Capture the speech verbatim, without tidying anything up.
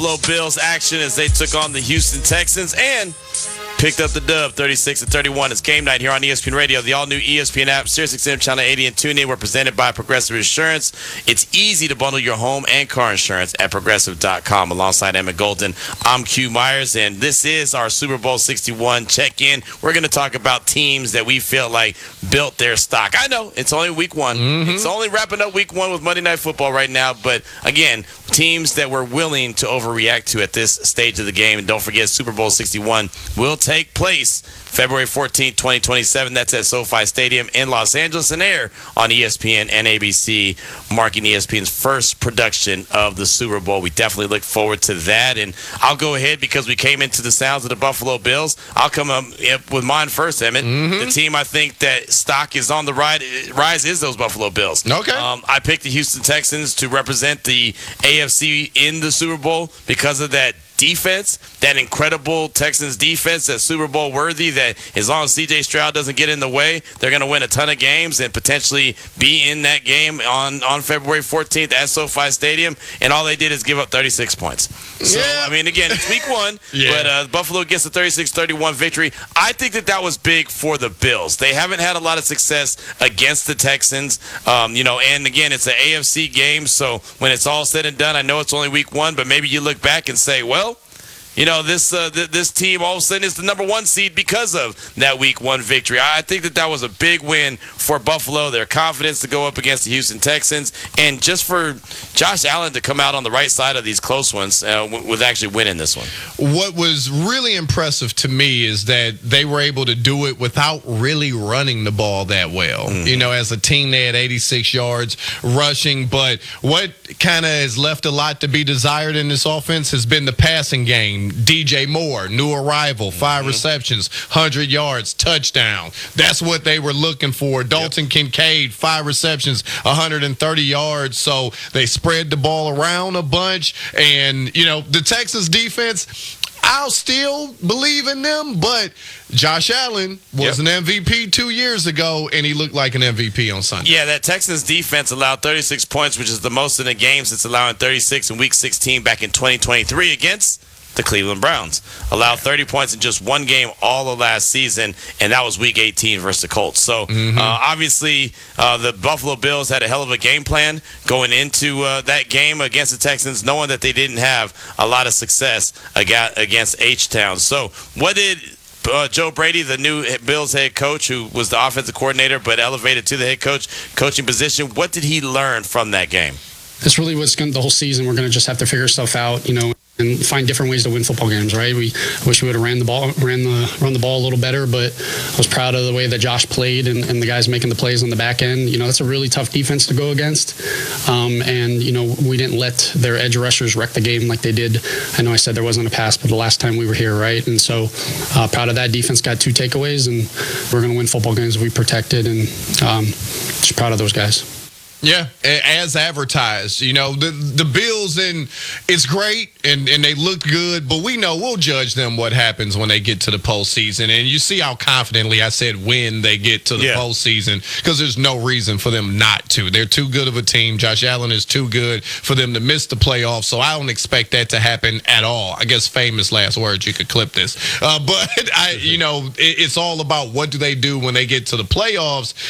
Buffalo Bills action as they took on the Houston Texans and picked up the dub, thirty-six to thirty-one. It's game night here on E S P N Radio. The all-new E S P N app, Sirius X M Channel eighty, and TuneIn were presented by Progressive Insurance. It's easy to bundle your home and car insurance at Progressive dot com. Alongside Emmett Golden, I'm Q Myers, and this is our Super Bowl sixty-one check-in. We're going to talk about teams that we feel like built their stock. I know, it's only week one. Mm-hmm. It's only wrapping up week one with Monday Night Football right now, but again, teams that we're willing to overreact to at this stage of the game. And don't forget, Super Bowl sixty-one will take place February fourteenth, twenty twenty-seven. That's at SoFi Stadium in Los Angeles and air on E S P N and A B C, marking E S P N's first production of the Super Bowl. We definitely look forward to that. And I'll go ahead because we came into the sounds of the Buffalo Bills. I'll come up with mine first, Emmett. Mm-hmm. The team I think that stock is on the rise is those Buffalo Bills. Okay. Um, I picked the Houston Texans to represent the A F C in the Super Bowl because of that defense, that incredible Texans defense that's Super Bowl worthy, that as long as C J Stroud doesn't get in the way, they're going to win a ton of games and potentially be in that game on, on February fourteenth at SoFi Stadium. And all they did is give up thirty-six points. So, yeah. I mean, again, it's week one, yeah. but uh, Buffalo gets a thirty-six thirty-one victory. I think that that was big for the Bills. They haven't had a lot of success against the Texans, um, you know, and again, it's an A F C game, so when it's all said and done, I know it's only week one, but maybe you look back and say, well, you know, this uh, th- this team all of a sudden is the number one seed because of that week one victory. I think that that was a big win for Buffalo, their confidence to go up against the Houston Texans, and just for Josh Allen to come out on the right side of these close ones uh, w- with actually winning this one. What was really impressive to me is that they were able to do it without really running the ball that well. Mm-hmm. You know, as a team, they had eighty-six yards rushing, but what kind of has left a lot to be desired in this offense has been the passing game. D J Moore, new arrival, five mm-hmm. receptions, one hundred yards, touchdown. That's what they were looking for. Dalton yep. Kincaid, five receptions, one hundred thirty yards. So they spread the ball around a bunch. And, you know, the Texas defense, I'll still believe in them, but Josh Allen was yep. an M V P two years ago, and he looked like an M V P on Sunday. Yeah, that Texans defense allowed thirty-six points, which is the most in a game since allowing thirty-six in Week sixteen back in twenty twenty-three against the Cleveland Browns. Allowed thirty points in just one game all of last season, and that was Week eighteen versus the Colts. So, mm-hmm. uh, obviously, uh, the Buffalo Bills had a hell of a game plan going into uh, that game against the Texans, knowing that they didn't have a lot of success against H-Town. So, what did uh, Joe Brady, the new Bills head coach, who was the offensive coordinator but elevated to the head coach coaching position, what did he learn from that game? This really was going the whole season. We're going to just have to figure stuff out, you know, and find different ways to win football games, right? We wish we would have ran the ball, ran the run the ball a little better, but I was proud of the way that Josh played and, and the guys making the plays on the back end. You know, that's a really tough defense to go against, um, and you know, we didn't let their edge rushers wreck the game like they did. I know I said there wasn't a pass, but the last time we were here, right? And so, uh, proud of that defense. Got two takeaways, and we're going to win football games we protected, and um, just proud of those guys. Yeah, as advertised. You know, the the Bills, and it's great, and, and they look good, but we know we'll judge them what happens when they get to the postseason. And you see how confidently I said when they get to the yeah. postseason, because there's no reason for them not to. They're too good of a team. Josh Allen is too good for them to miss the playoffs, so I don't expect that to happen at all. I guess famous last words, you could clip this. Uh, but, I, you know, it, it's all about what do they do when they get to the playoffs,